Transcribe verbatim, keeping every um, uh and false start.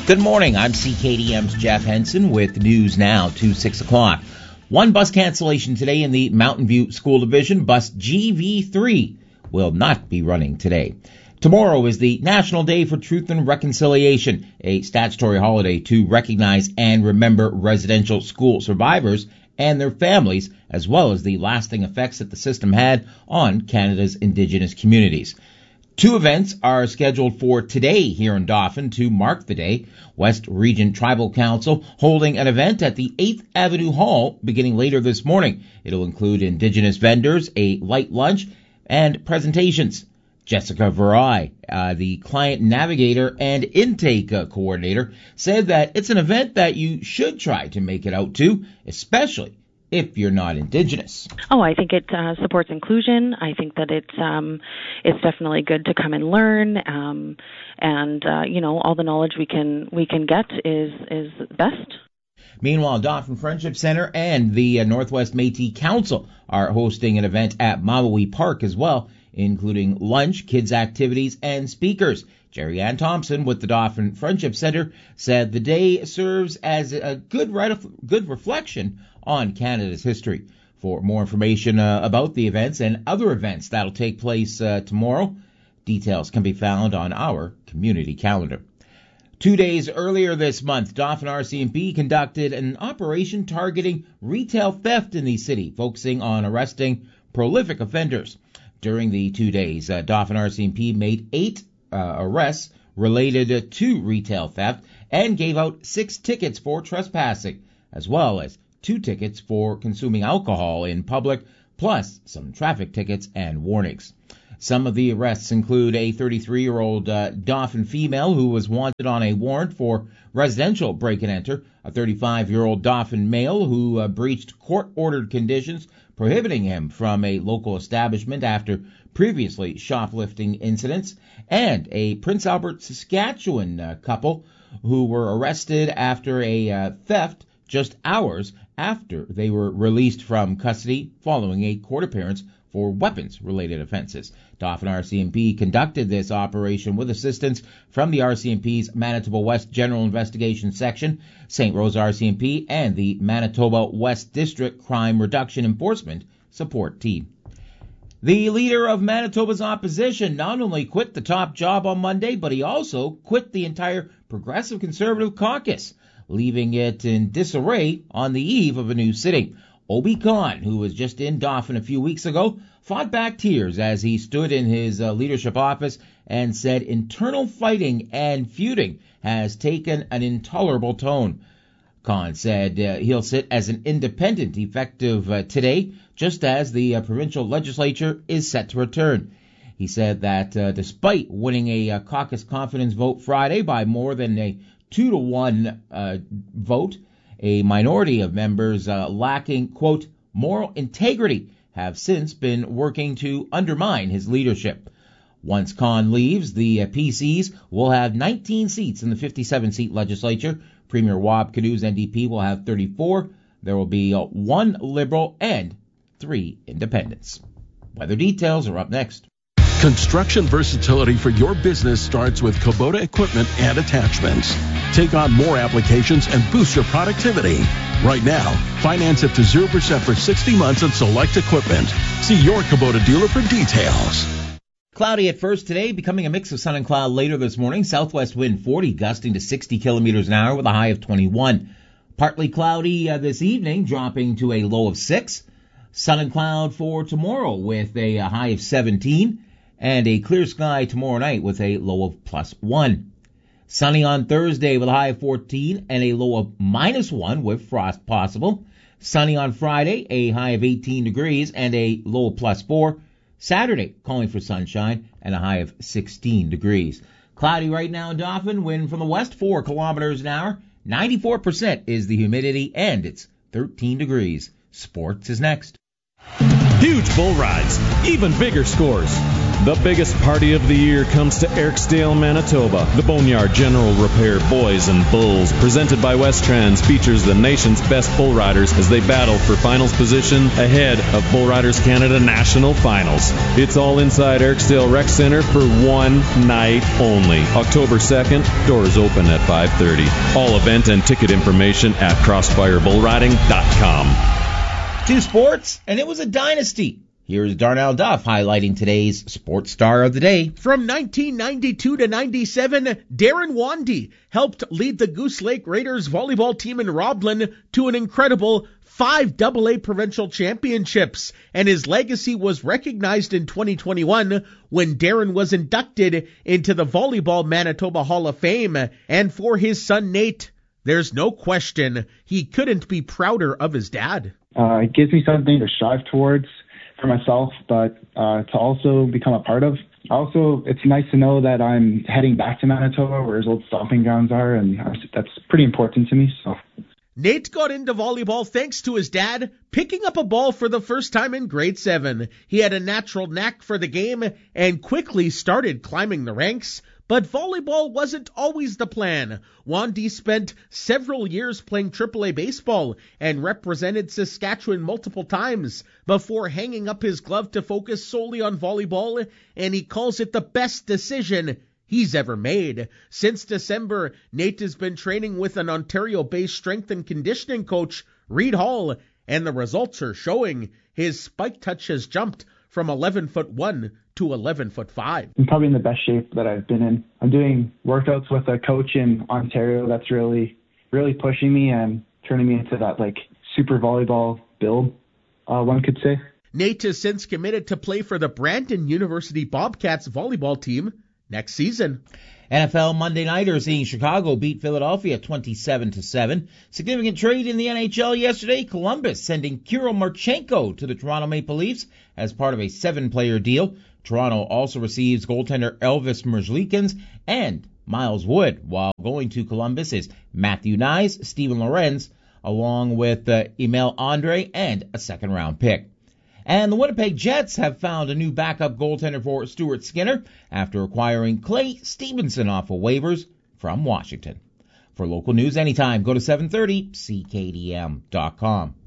Good morning. I'm C K D M's Jeff Henson with news now to six o'clock. One bus cancellation today in the Mountain View School Division. Bus G V three will not be running today. Tomorrow is the National Day for Truth and Reconciliation, a statutory holiday to recognize and remember residential school survivors and their families, as well as the lasting effects that the system had on Canada's Indigenous communities. Two events are scheduled for today here in Dauphin to mark the day. West Region Tribal Council holding an event at the eighth Avenue Hall beginning later this morning. It'll include Indigenous vendors, a light lunch, and presentations. Jessica Verai, uh, the client navigator and intake uh, coordinator, said that it's an event that you should try to make it out to, especially if you're not Indigenous. Oh, I think it uh, supports inclusion. I think that it's um, it's definitely good to come and learn, um, and uh, you know, all the knowledge we can we can get is is best. Meanwhile, Dauphin Friendship Center and the uh, Northwest Métis Council are hosting an event at Mamawi Park as well, including lunch, kids' activities, and speakers. Jerry Ann Thompson with the Dauphin Friendship Center said the day serves as a good right, good reflection on Canada's history. For more information uh, about the events and other events that'll take place uh, tomorrow, details can be found on our community calendar. Two days earlier this month, Dauphin R C M P conducted an operation targeting retail theft in the city, focusing on arresting prolific offenders. During the two days, uh, Dauphin R C M P made eight uh, arrests related to retail theft and gave out six tickets for trespassing, as well as two tickets for consuming alcohol in public, plus some traffic tickets and warnings. Some of the arrests include a thirty-three-year-old uh, Dauphin female who was wanted on a warrant for residential break-and-enter, a thirty-five-year-old Dauphin male who uh, breached court-ordered conditions prohibiting him from a local establishment after previously shoplifting incidents, and a Prince Albert, Saskatchewan uh, couple who were arrested after a uh, theft just hours after they were released from custody following a court appearance for weapons-related offenses. Dauphin R C M P conducted this operation with assistance from the R C M P's Manitoba West General Investigation Section, Saint Rose R C M P, and the Manitoba West District Crime Reduction Enforcement Support Team. The leader of Manitoba's opposition not only quit the top job on Monday, but he also quit the entire Progressive Conservative caucus, leaving it in disarray on the eve of a new sitting. Obi Khan, who was just in Dauphin a few weeks ago, fought back tears as he stood in his uh, leadership office and said internal fighting and feuding has taken an intolerable tone. Khan said uh, he'll sit as an independent effective uh, today, just as the uh, provincial legislature is set to return. He said that uh, despite winning a uh, caucus confidence vote Friday by more than a two to one uh, vote, a minority of members uh, lacking, quote, moral integrity have since been working to undermine his leadership. Once Khan leaves, the uh, P Cs will have nineteen seats in the fifty-seven seat legislature. Premier Wab Kidu's N D P will have thirty-four. There will be uh, one Liberal and three Independents. Weather details are up next. Construction versatility for your business starts with Kubota equipment and attachments. Take on more applications and boost your productivity. Right now, finance up to zero percent for sixty months on select equipment. See your Kubota dealer for details. Cloudy at first today, becoming a mix of sun and cloud later this morning. Southwest wind forty, gusting to sixty kilometers an hour with a high of twenty-one. Partly cloudy uh, this evening, dropping to a low of six. Sun and cloud for tomorrow with a, a high of seventeen. And a clear sky tomorrow night with a low of plus one. Sunny on Thursday with a high of fourteen and a low of minus one with frost possible. Sunny on Friday, a high of eighteen degrees and a low of plus four. Saturday, calling for sunshine and a high of sixteen degrees. Cloudy right now in Dauphin, wind from the west four kilometers an hour. ninety-four percent is the humidity and it's thirteen degrees. Sports is next. Huge bull rides, even bigger scores. The biggest party of the year comes to Ericasdale, Manitoba. The Boneyard General Repair Boys and Bulls, presented by West Trans, features the nation's best bull riders as they battle for finals position ahead of Bull Riders Canada National Finals. It's all inside Ericasdale Rec Center for one night only. October second, doors open at five thirty. All event and ticket information at crossfire bull riding dot com. Two sports, and it was a dynasty. Here's Darnell Duff highlighting today's Sports Star of the Day. From nineteen ninety-two to ninety-seven, Darren Wandy helped lead the Goose Lake Raiders volleyball team in Roblin to an incredible five double A provincial championships, and his legacy was recognized in twenty twenty-one when Darren was inducted into the Volleyball Manitoba Hall of Fame. And for his son Nate, there's no question he couldn't be prouder of his dad. Uh, it gives me something to strive towards for myself, but uh, to also become a part of. Also, it's nice to know that I'm heading back to Manitoba where his old stomping grounds are, and that's pretty important to me. So. Nate got into volleyball thanks to his dad picking up a ball for the first time in grade seven. He had a natural knack for the game and quickly started climbing the ranks. But volleyball wasn't always the plan. Wandy spent several years playing triple A baseball and represented Saskatchewan multiple times before hanging up his glove to focus solely on volleyball, and he calls it the best decision he's ever made. Since December, Nate has been training with an Ontario-based strength and conditioning coach, Reed Hall, and the results are showing. His spike touch has jumped from eleven foot one to eleven foot five. I'm probably in the best shape that I've been in. I'm doing workouts with a coach in Ontario that's really, really pushing me and turning me into that like super volleyball build, uh, one could say. Nate has since committed to play for the Brandon University Bobcats volleyball team next season. N F L Monday Nighter seeing Chicago beat Philadelphia twenty-seven to seven. Significant trade in the N H L yesterday. Columbus sending Kirill Marchenko to the Toronto Maple Leafs as part of a seven-player deal. Toronto also receives goaltender Elvis Merzlikins and Miles Wood, while going to Columbus is Matthew Nyes, Steven Lorenz, along with uh, Emil Andre and a second-round pick. And the Winnipeg Jets have found a new backup goaltender for Stuart Skinner after acquiring Clay Stevenson off of waivers from Washington. For local news anytime, go to seven thirty C K D M dot com.